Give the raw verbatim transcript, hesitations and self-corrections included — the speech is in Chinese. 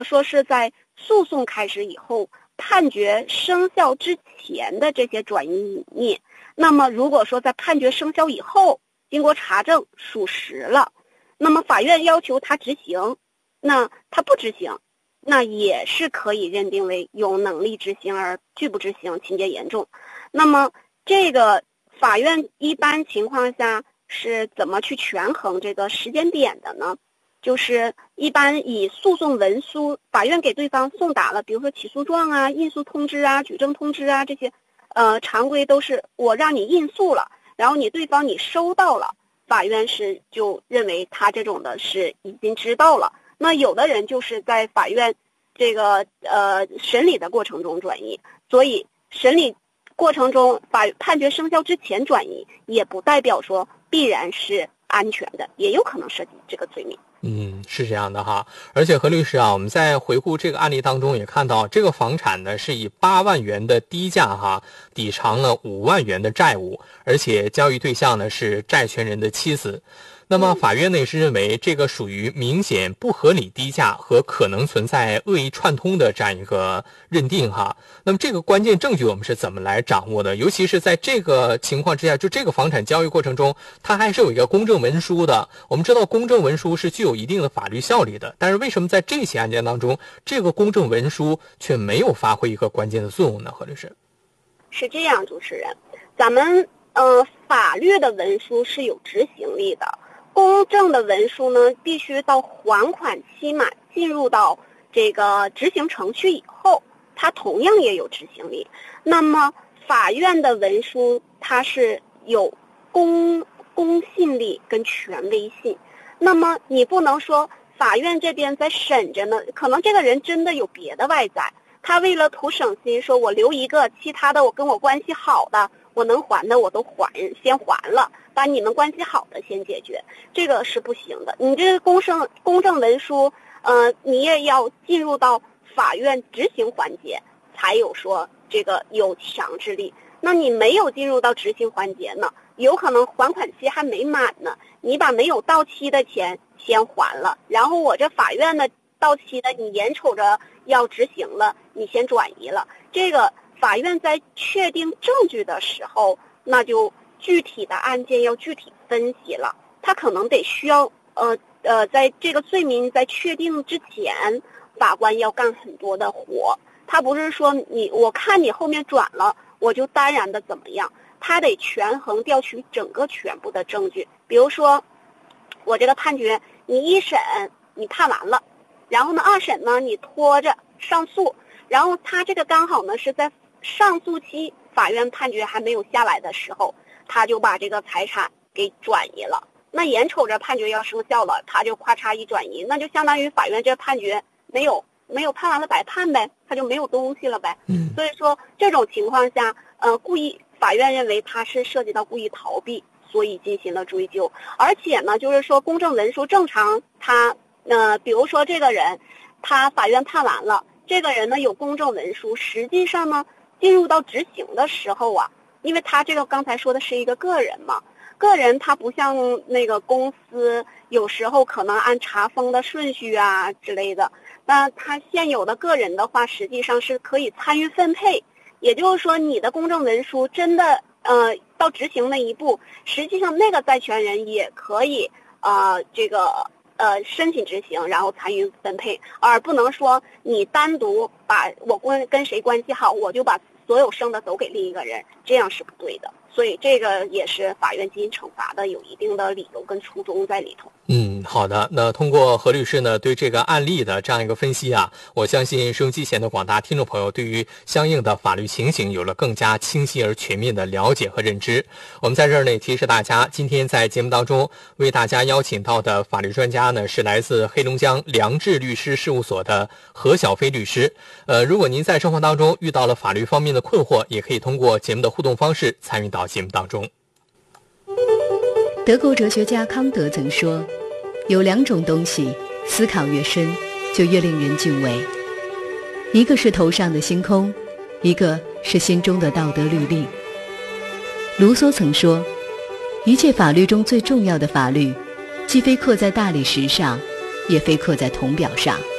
说是在诉讼开始以后，判决生效之前的这些转移隐匿，那么如果说在判决生效以后，经过查证属实了，那么法院要求他执行，那他不执行，那也是可以认定为有能力执行而拒不执行，情节严重。那么这个法院一般情况下是怎么去权衡这个时间点的呢？就是一般以诉讼文书，法院给对方送达了，比如说起诉状啊、印诉通知啊、举证通知啊，这些呃常规都是我让你印诉了，然后你对方你收到了，法院是就认为他这种的是已经知道了。那有的人就是在法院这个呃审理的过程中转移，所以审理过程中法判决生效之前转移，也不代表说必然是安全的，也有可能涉及这个罪名。 嗯，是这样的哈。而且何律师啊，我们在回顾这个案例当中也看到，这个房产呢是以八万元的低价哈抵偿了五万元的债务，而且交易对象呢是债权人的妻子。那么法院呢也是认为这个属于明显不合理低价和可能存在恶意串通的这样一个认定哈。那么这个关键证据我们是怎么来掌握的？尤其是在这个情况之下，就这个房产交易过程中，它还是有一个公证文书的。我们知道公证文书是具有一定的法律效力的，但是为什么在这起案件当中，这个公证文书却没有发挥一个关键的作用呢？何律师？ 是这样，主持人，咱们呃法律的文书是有执行力的。公证的文书呢，必须到还款期满进入到这个执行程序以后，它同样也有执行力。那么法院的文书它是有公公信力跟权威性，那么你不能说法院这边在审着呢，可能这个人真的有别的外在，他为了图省心，说我留一个，其他的我跟我关系好的，我能还的我都还，先还了，把你们关系好的先解决，这个是不行的。你这个公证公证文书，呃，你也要进入到法院执行环节，才有说这个有强制力。那你没有进入到执行环节呢，有可能还款期还没满呢，你把没有到期的钱先还了，然后我这法院的到期的你眼瞅着要执行了，你先转移了，这个法院在确定证据的时候，那就具体的案件要具体分析了，他可能得需要呃呃，在这个罪名在确定之前，法官要干很多的活，他不是说你我看你后面转了，我就当然的怎么样，他得权衡调取整个全部的证据。比如说我这个判决，你一审你判完了，然后呢二审呢你拖着上诉，然后他这个刚好呢是在上诉期法院判决还没有下来的时候，他就把这个财产给转移了，那眼瞅着判决要生效了，他就咔嚓一转移，那就相当于法院这判决没有没有判完了白判呗，他就没有东西了呗。 嗯， 所以说这种情况下，呃，故意法院认为他是涉及到故意逃避，所以进行了追究。而且呢，就是说公证文书正常，他呃，比如说这个人，他法院判完了，这个人呢有公证文书，实际上呢进入到执行的时候啊，因为他这个刚才说的是一个个人嘛。个人他不像那个公司，有时候可能按查封的顺序啊之类的，那他现有的个人的话，实际上是可以参与分配，也就是说你的公证文书真的呃到执行那一步，实际上那个债权人也可以呃这个呃申请执行，然后参与分配，而不能说你单独把我跟跟谁关系好，我就把所有剩的都给另一个人，这样是不对的。所以这个也是法院进行惩罚的有一定的理由跟初衷在里头。 嗯，好的。那通过何律师呢对这个案例的这样一个分析啊，我相信收音机前的广大听众朋友对于相应的法律情形有了更加清晰而全面的了解和认知。我们在这儿呢提示大家，今天在节目当中为大家邀请到的法律专家呢是来自黑龙江良智律师事务所的何小飞律师。呃，如果您在生活当中遇到了法律方面的困惑，也可以通过节目的互动方式参与到节目当中。 德国哲学家康德曾说，有两种东西思考越深就越令人敬畏，一个是头上的星空，一个是心中的道德律令。卢梭曾说，一切法律中最重要的法律，既非刻在大理石上，也非刻在铜表上。